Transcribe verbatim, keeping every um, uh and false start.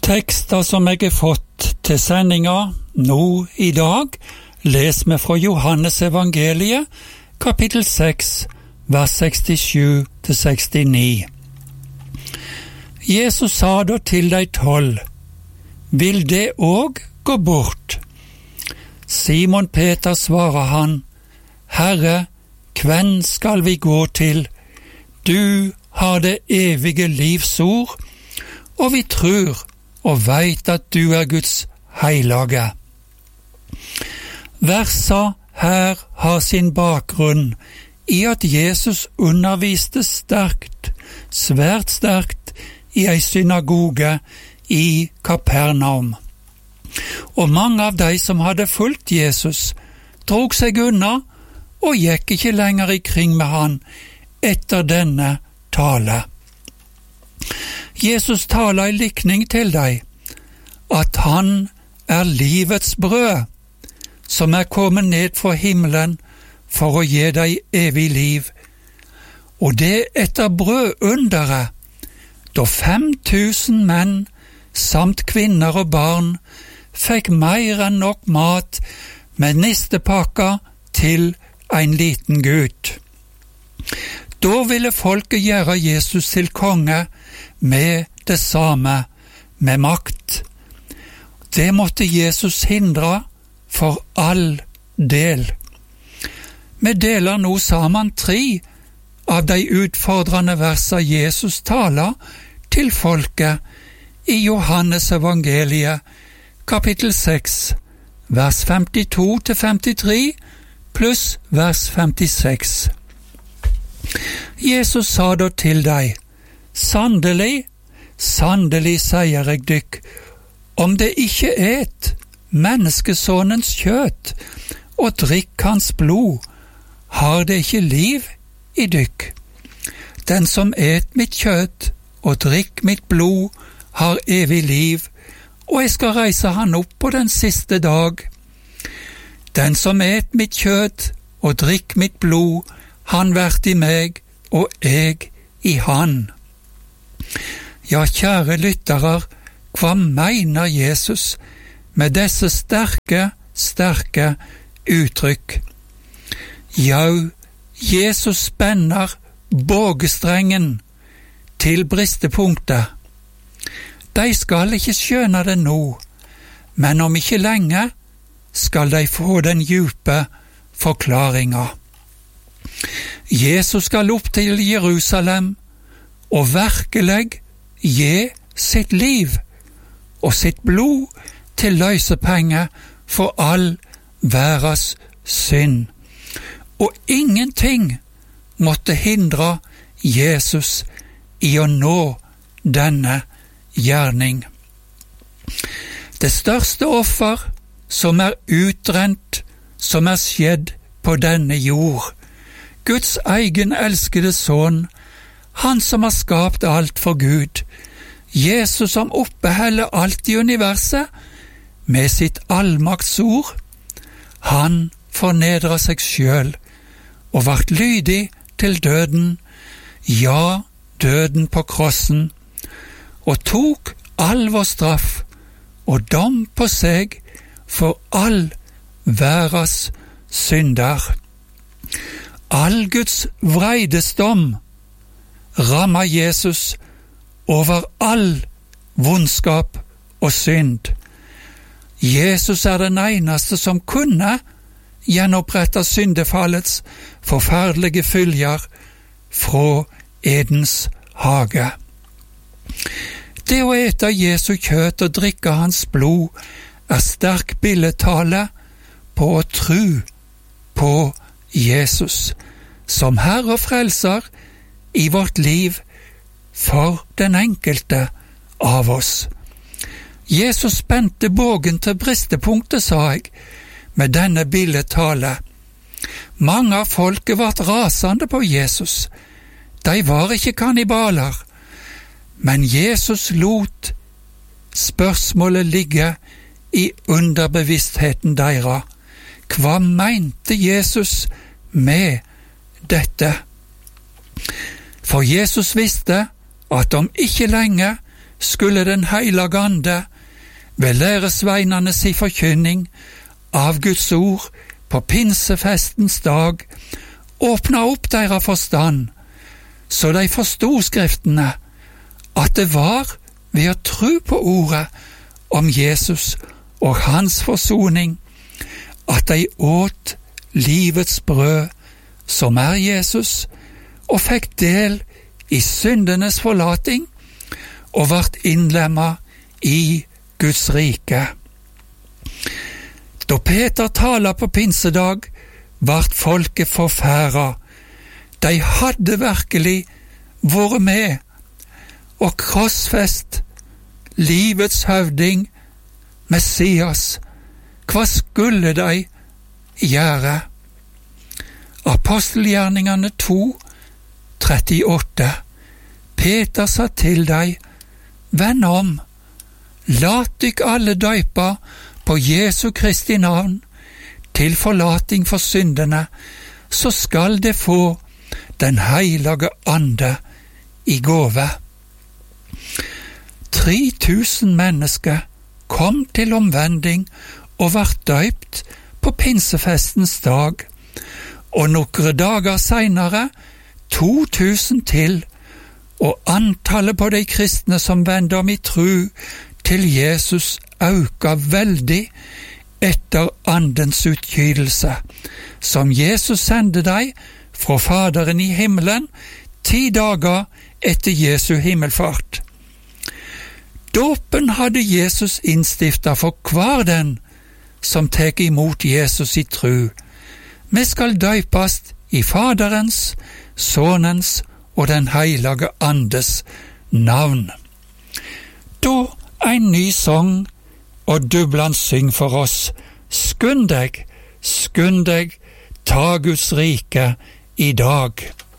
Tekster som jeg har fått til sendinga nå i dag, les vi fra Johannes evangeliet, kapittel seks, vers sekstisju til sekstini. Jesus sa da til de tolv, vil det òg gå bort? Simon Peter svarer han, Herre, hvem skal vi gå til? Du har det evige livs ord, og vi tror og veit at du er Guds hellige. Versa her har sin bakgrunn i at Jesus underviste sterkt, svært sterkt, i ei synagoge i Kapernaum. Og mange av de som hadde fulgt Jesus, drog seg unna og gikk ikke lenger ikring med han etter denne tale. Jesus taler i likning til deg, at han er livets brød, som er kommet ned fra himmelen for å gi deg evig liv. Og det etter brødunderet, da fem tusen menn, samt kvinner og barn, fikk mer enn nok mat med nistepakka til en liten gutt. Da ville folket gjøre Jesus til konge med det samme, med makt. Det måtte Jesus hindre for all del. Vi deler nå sammen tre av de utfordrende verser Jesus taler til folket i Johannes evangeliet, kapittel seks, vers femtito til femtitre, pluss vers femtiseks. Jesus sa da til deg, sannelig, sannelig sier jeg dykk, om det ikke et menneskesonens kjøtt og drikk hans blod, har det ikke liv i dykk. Den som et mitt kjøtt og drikk mitt blod, har evig liv, og jeg skal reise han opp på den siste dag. Den som et mitt kjøtt og drikk mitt blod, han vært i meg, og jeg i han. Ja, kjære lyttere, hva mener Jesus med disse sterke, sterke uttrykk? Jau, Jesus spenner bågestrengen til bristepunktet. De skal ikke skjønne det nå, men om ikke lenge skal de få den djupe forklaringa. Jesus skal opp til Jerusalem og virkelig gi sitt liv og sitt blod til løsepenge for all verdens synd. Og ingenting måtte hindre Jesus i å nå denne gjerning. Det største offer som er utrent, som er skjedd på denne jord, Guds egen elskede sønn, han som har skapt alt for Gud, Jesus som oppeholder alt i universet med sitt allmaktsord, han fornedret seg selv og vart lydig til døden, ja, døden på krossen, og tok all vår straff og dom på seg for all verdens synder. All Guds vreidesdom rammer Jesus over all vondskap og synd. Jesus er den eneste som kunne gjenopprette syndefallets forferdelige fylger fra Edens hage. Det å ete Jesu kjøtt og drikke hans blod er sterk billedtale på å tro på Jesus som Herre og Frelser i vårt liv for den enkelte av oss. Jesus spente bågen til bristepunktet, sa jeg, med denne billedtale. Mange av folket vart rasende på Jesus. De var ikke kannibaler, men Jesus lot spørsmålet ligge i underbevisstheten deres. Hva mente Jesus med dette? For Jesus visste at om ikke lenge skulle den Heilage Ande ved læresveinane si forkynning av Guds ord på pinsefestens dag åpna opp deres forstand, så de forstod skriftene, at det var ved å tro på ordet om Jesus og hans forsoning, at de åt livets brød, som er Jesus, og fikk del i syndenes forlating, og vart innlemma i Guds rike. Da Peter taler på pinsedag, vart folket forfæra. De hadde virkelig vært med og krossfest livets høvding, Messias. Hva skulle de gjøre? Apostelgjerningene to, trettiåtte. Peter sa til deg, vend om, lat dykk alle døypa på Jesu Kristi navn, til forlating for syndene, så skal det få den Heilage Ande i gåve. Tre tusen mennesker kom til omvending og vart døypt på pinsefestens dag, og nokre dager seinere to tusen til, og antallet på de kristne som vendte om i tru til Jesus auka veldig etter Andens utgytelse, som Jesus sendte deg fra Faderen i himmelen ti dager etter Jesu himmelfart. Dåpen hadde Jesus innstifta for hver den som tek imot Jesus i tru. Vi skal døypast i Faderens, Sonens og den Heilage Andes navn. Da en ny sang, og Dubland syng for oss. Skund deg, skund deg, ta Guds rike i dag.